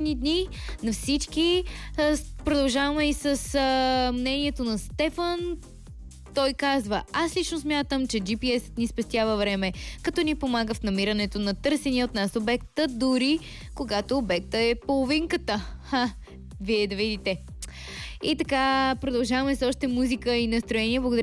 приятни дни на всички. Продължаваме и с мнението на Стефан. Той казва: аз лично смятам, че GPS-ът ни спестява време, като ни помага в намирането на търсения от нас обекта, дори когато обекта е половинката. Вие да видите. И така, продължаваме с още музика и настроение. Благодаря